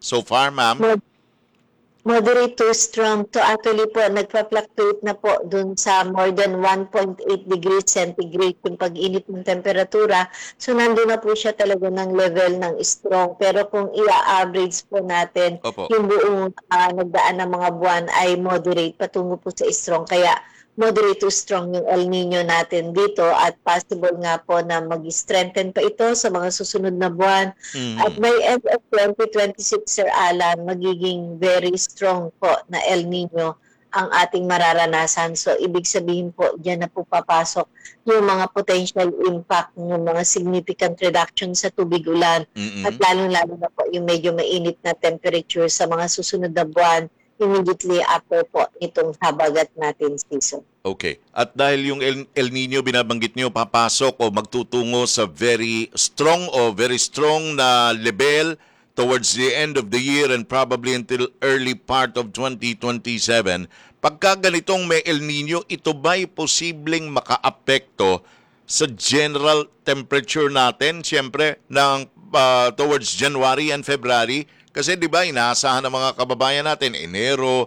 so far, ma'am? Mod- Moderate to strong to actually po nagpa-fluctuate na po dun sa more than 1.8 degrees centigrade yung pag-init ng temperatura. So nandun na po siya talaga ng level ng strong. Pero kung i-average po natin Opo. yung buong nagdaan ng mga buwan ay moderate patungo po sa strong. Kaya moderate to strong yung El Nino natin dito at possible nga po na mag-strengthen pa ito sa mga susunod na buwan. At Mhm. by end of 2026, Sir Alan, magiging very strong po na El Nino ang ating mararanasan. So, ibig sabihin po, dyan na po papasok yung mga potential impact ng mga significant reduction sa tubig ulan at Mhm. lalong-lalo na po yung medyo mainit na temperature sa mga susunod na buwan immediately after po itong habagat natin season. Okay. At dahil yung El Nino binabanggit nyo, papasok o magtutungo sa very strong na level towards the end of the year and probably until early part of 2027. Pagka ganitong may El Nino, ito ba'y posibleng makaapekto sa general temperature natin, siyempre, ng towards January and February? Kasi di ba, inaasahan ng mga kababayan natin, Enero,